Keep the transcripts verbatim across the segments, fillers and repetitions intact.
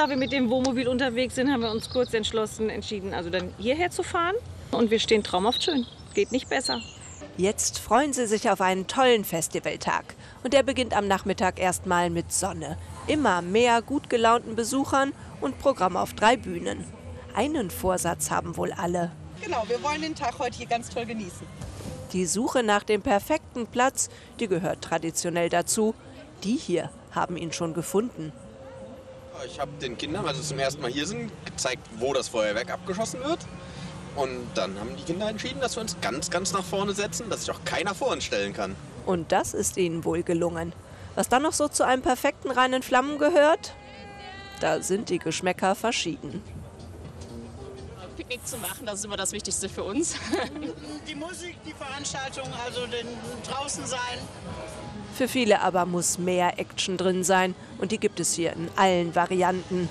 da wir mit dem Wohnmobil unterwegs sind, haben wir uns kurz entschlossen, entschieden, also dann hierher zu fahren. Und wir stehen traumhaft schön. Geht nicht besser. Jetzt freuen sie sich auf einen tollen Festivaltag. Und der beginnt am Nachmittag erstmal mit Sonne. Immer mehr gut gelaunten Besuchern und Programm auf drei Bühnen. Einen Vorsatz haben wohl alle. Genau, wir wollen den Tag heute hier ganz toll genießen. Die Suche nach dem perfekten Platz, die gehört traditionell dazu. Die hier haben ihn schon gefunden. Ich habe den Kindern, als sie zum ersten Mal hier sind, gezeigt, wo das Feuerwerk abgeschossen wird. Und dann haben die Kinder entschieden, dass wir uns ganz, ganz nach vorne setzen, dass sich auch keiner vor uns stellen kann. Und das ist ihnen wohl gelungen. Was dann noch so zu einem perfekten Rhein in Flammen gehört? Da sind die Geschmäcker verschieden. Picknick zu machen, das ist immer das Wichtigste für uns. Die Musik, die Veranstaltung, also den draußen sein. Für viele aber muss mehr Action drin sein. Und die gibt es hier in allen Varianten.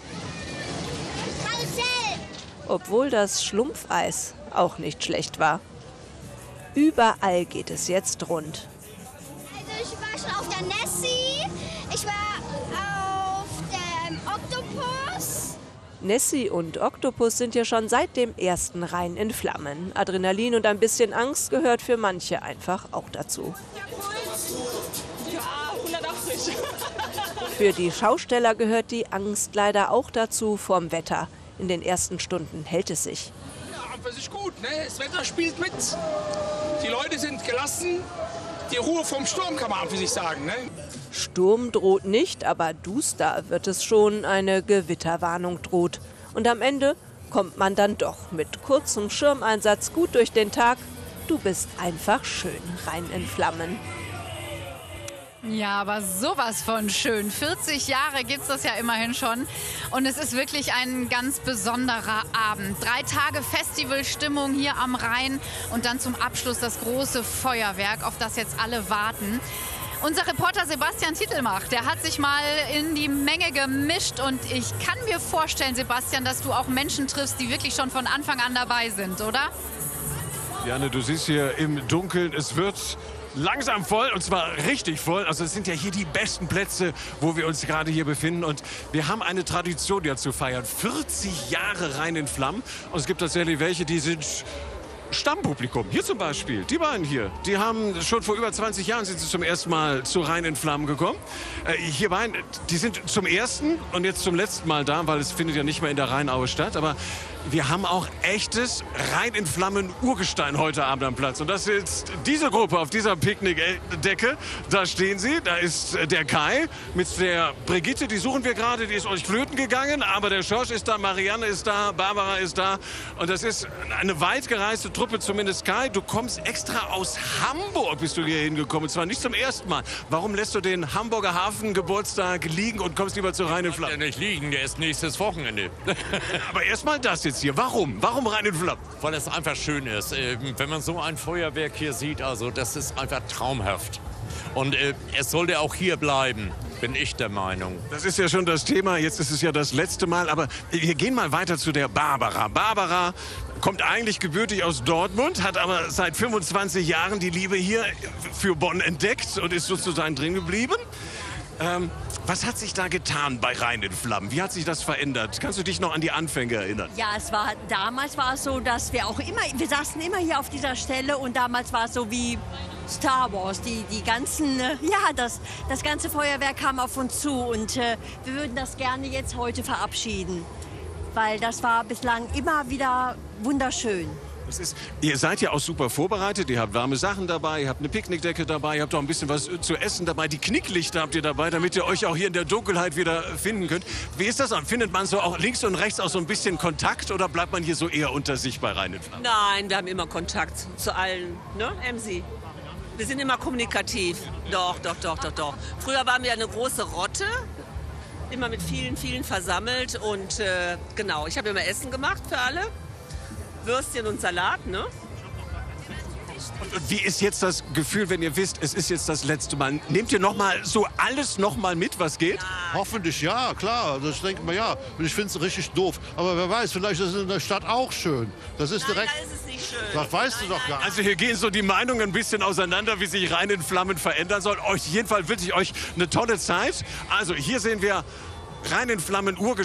Obwohl das Schlumpfeis auch nicht schlecht war. Überall geht es jetzt rund. Also ich war schon auf der Nessie, ich war auf dem Oktopus. Nessie und Oktopus sind ja schon seit dem ersten Rhein in Flammen. Adrenalin und ein bisschen Angst gehört für manche einfach auch dazu. Ja, hundertachtzig. Für die Schausteller gehört die Angst leider auch dazu vorm Wetter. In den ersten Stunden hält es sich. Ja, an für sich gut, ne? Das Wetter spielt mit. Die Leute sind gelassen. Die Ruhe vom Sturm kann man an für sich sagen, ne? Sturm droht nicht, aber duster wird es schon. Eine Gewitterwarnung droht. Und am Ende kommt man dann doch mit kurzem Schirmeinsatz gut durch den Tag. Du bist einfach schön Rhein in Flammen. Ja, aber sowas von schön. vierzig Jahre gibt es das ja immerhin schon. Und es ist wirklich ein ganz besonderer Abend. Drei Tage Festivalstimmung hier am Rhein und dann zum Abschluss das große Feuerwerk, auf das jetzt alle warten. Unser Reporter Sebastian Titelmach, der hat sich mal in die Menge gemischt. Und ich kann mir vorstellen, Sebastian, dass du auch Menschen triffst, die wirklich schon von Anfang an dabei sind, oder? Janne, du siehst hier im Dunkeln, es wird langsam voll, und zwar richtig voll. Also es sind ja hier die besten Plätze, wo wir uns gerade hier befinden. Und wir haben eine Tradition ja zu feiern. vierzig Jahre Rhein in Flammen. Und es gibt tatsächlich welche, die sind Stammpublikum. Hier zum Beispiel, die beiden hier. Die haben schon vor über zwanzig Jahren sind sie zum ersten Mal zu Rhein in Flammen gekommen. Äh, hier beiden, die sind zum ersten und jetzt zum letzten Mal da, weil es findet ja nicht mehr in der Rheinaue statt. Aber wir haben auch echtes Rhein in Flammen Urgestein heute Abend am Platz. Und das ist diese Gruppe auf dieser Picknickdecke. Da stehen sie. Da ist der Kai mit der Brigitte. Die suchen wir gerade. Die ist euch flöten gegangen. Aber der Schorsch ist da, Marianne ist da, Barbara ist da. Und das ist eine weit gereiste Truppe, zumindest Kai. Du kommst extra aus Hamburg, bist du hier hingekommen. Und zwar nicht zum ersten Mal. Warum lässt du den Hamburger Hafengeburtstag liegen und kommst lieber zu Rhein in Flammen? Der nicht liegen, der ist nächstes Wochenende. Aber erstmal das jetzt hier. Warum? Warum Rhein in Flammen? Weil es einfach schön ist. Wenn man so ein Feuerwerk hier sieht, also das ist einfach traumhaft. Und äh, es sollte auch hier bleiben, bin ich der Meinung. Das ist ja schon das Thema. Jetzt ist es ja das letzte Mal. Aber wir gehen mal weiter zu der Barbara. Barbara kommt eigentlich gebürtig aus Dortmund, hat aber seit fünfundzwanzig Jahren die Liebe hier für Bonn entdeckt und ist sozusagen drin geblieben. Ähm, was hat sich da getan bei Rhein in Flammen? Wie hat sich das verändert? Kannst du dich noch an die Anfänge erinnern? Ja, es war, damals war es so, dass wir auch immer, wir saßen immer hier auf dieser Stelle und damals war es so wie Star Wars. Die, die ganzen, äh, ja, das, das ganze Feuerwerk kam auf uns zu und äh, wir würden das gerne jetzt heute verabschieden, weil das war bislang immer wieder wunderschön. Das ist, ihr seid ja auch super vorbereitet, ihr habt warme Sachen dabei, ihr habt eine Picknickdecke dabei, ihr habt auch ein bisschen was zu essen dabei, die Knicklichter habt ihr dabei, damit ihr euch auch hier in der Dunkelheit wieder finden könnt. Wie ist das dann? Findet man so auch links und rechts auch so ein bisschen Kontakt oder bleibt man hier so eher unter sich bei Rhein in Flammen? Nein, wir haben immer Kontakt zu allen, ne, Emsi? Wir sind immer kommunikativ. Doch, doch, doch, doch, doch. Früher waren wir eine große Rotte, immer mit vielen, vielen versammelt und äh, genau, ich habe immer Essen gemacht für alle. Würstchen und Salat, ne? Und wie ist jetzt das Gefühl, wenn ihr wisst, es ist jetzt das letzte Mal? Nehmt ihr noch mal so alles noch mal mit, was geht? Ja. Hoffentlich ja, klar. Also ich denke mal ja. Und ich finde es richtig doof. Aber wer weiß, vielleicht ist es in der Stadt auch schön. Das ist Nein, direkt. da ist es nicht schön. Das weißt nein, du doch nein, gar nicht. Also hier gehen so die Meinungen ein bisschen auseinander, wie sich Rhein in Flammen verändern soll. Euch jedenfalls wünsche ich euch eine tolle Zeit. Also hier sehen wir Rhein in Flammen Urgestein.